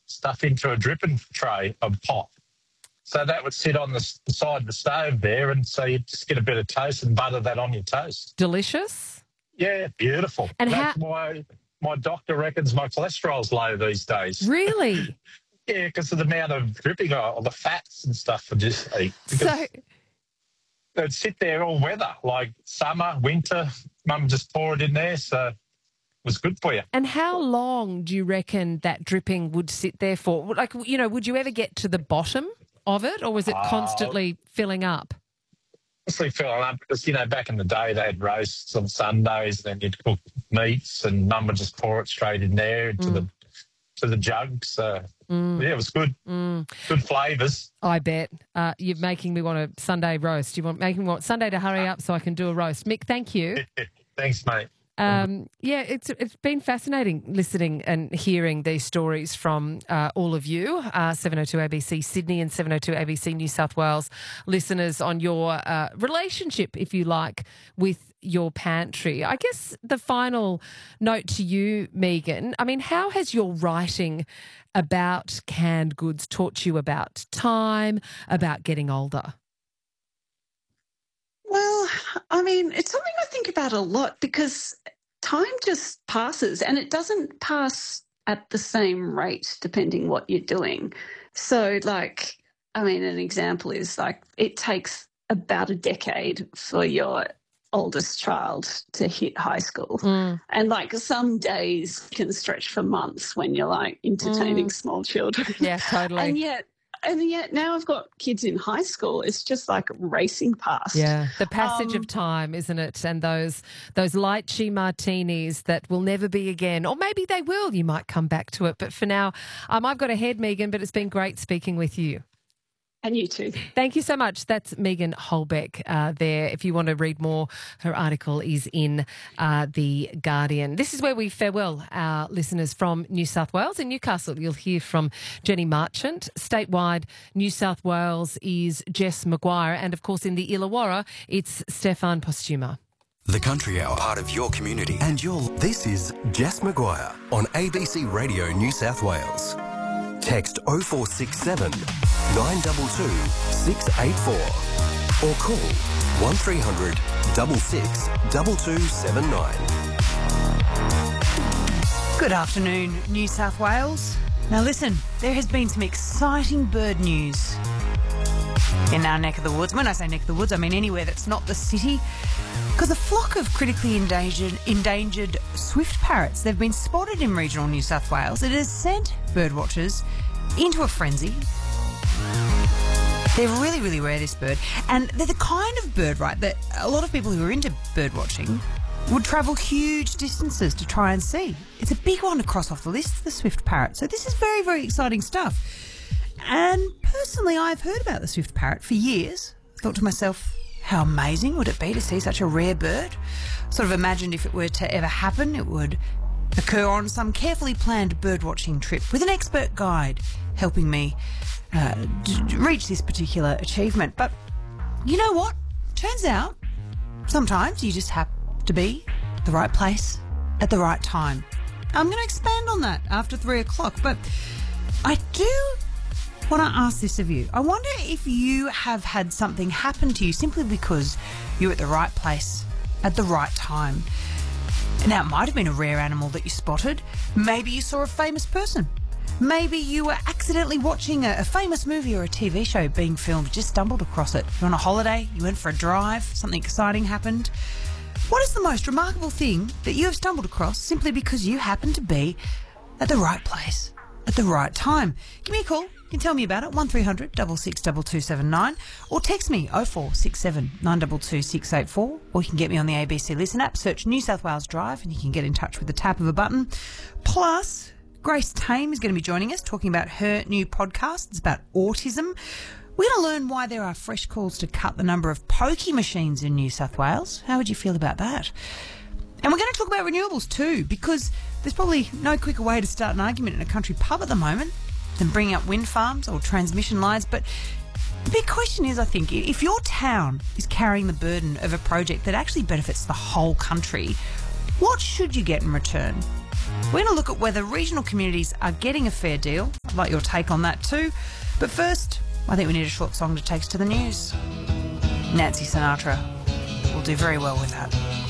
stuff into a dripping tray of pot. So that would sit on the side of the stove there, and so you just get a bit of toast and butter that on your toast. Delicious. Yeah, beautiful. And that's why my doctor reckons my cholesterol's low these days. Really? Yeah, because of the amount of dripping or the fats and stuff I just eat. Because they'd sit there all weather, like summer, winter. Mum just pour it in there, so it was good for you. And how long do you reckon that dripping would sit there for? Like, you know, would you ever get to the bottom of it, or was it constantly filling up? Constantly filling up because, you know, back in the day they had roasts on Sundays, and then you'd cook meats, and Mum would just pour it straight in there into the jug. So, yeah, it was good. Good flavours. I bet. You're making me want a Sunday roast. Making me want Sunday to hurry up so I can do a roast. Mick, thank you. Thanks, mate. Yeah, it's been fascinating listening and hearing these stories from all of you, 702 ABC Sydney and 702 ABC New South Wales listeners, on your relationship, if you like, with your pantry. I guess the final note to you, Megan, I mean, how has your writing about canned goods taught you about time, about getting older? Well, I mean, it's something I think about a lot because time just passes, and it doesn't pass at the same rate depending what you're doing. So, like, I mean, an example is like it takes about a decade for your oldest child to hit high school. And like some days can stretch for months when you're like entertaining small children. Yeah, totally. And yet now I've got kids in high school. It's just like racing past. Yeah, the passage of time, isn't it? And those lychee martinis that will never be again. Or maybe they will. You might come back to it. But for now, I've got to head, Megan, but it's been great speaking with you. And you too. Thank you so much. That's Megan Holbeck there. If you want to read more, her article is in The Guardian. This is where we farewell our listeners from New South Wales. In Newcastle, you'll hear from Jenny Marchant. Statewide, New South Wales is Jess Maguire. And, of course, in the Illawarra, it's Stefan Postuma. The Country Hour, part of your community. And this is Jess Maguire on ABC Radio New South Wales. Text 0467 922 684 or call 1300 66 2279. Good afternoon, New South Wales. Now listen, there has been some exciting bird news in our neck of the woods. When I say neck of the woods, I mean anywhere that's not the city. Because a flock of critically endangered swift parrots, they've been spotted in regional New South Wales. It has sent birdwatchers into a frenzy. They're really, really rare, this bird. And they're the kind of bird, right, that a lot of people who are into bird watching would travel huge distances to try and see. It's a big one to cross off the list, the swift parrot. So this is very, very exciting stuff. And personally, I've heard about the swift parrot for years. I thought to myself, how amazing would it be to see such a rare bird? Sort of imagined if it were to ever happen, it would occur on some carefully planned birdwatching trip with an expert guide helping me reach this particular achievement. But you know what? Turns out sometimes you just have to be the right place at the right time. I'm going to expand on that after 3 o'clock, but I do want to ask this of you. I wonder if you have had something happen to you simply because you're at the right place at the right time. Now, it might have been a rare animal that you spotted. Maybe you saw a famous person. Maybe you were accidentally watching a famous movie or a TV show being filmed, just stumbled across it. You're on a holiday, you went for a drive, something exciting happened. What is the most remarkable thing that you have stumbled across simply because you happen to be at the right place at the right time? Give me a call. You can tell me about it, 1300 662279, or text me 0467 922 684, or you can get me on the ABC Listen app, search New South Wales Drive, and you can get in touch with the tap of a button. Plus, Grace Tame is going to be joining us, talking about her new podcast. It's about autism. We're going to learn why there are fresh calls to cut the number of pokey machines in New South Wales. How would you feel about that? And we're going to talk about renewables too, because there's probably no quicker way to start an argument in a country pub at the moment than bringing up wind farms or transmission lines. But the big question is, I think, if your town is carrying the burden of a project that actually benefits the whole country, what should you get in return? We're going to look at whether regional communities are getting a fair deal. I'd like your take on that too. But first, I think we need a short song to take us to the news. Nancy Sinatra will do very well with that.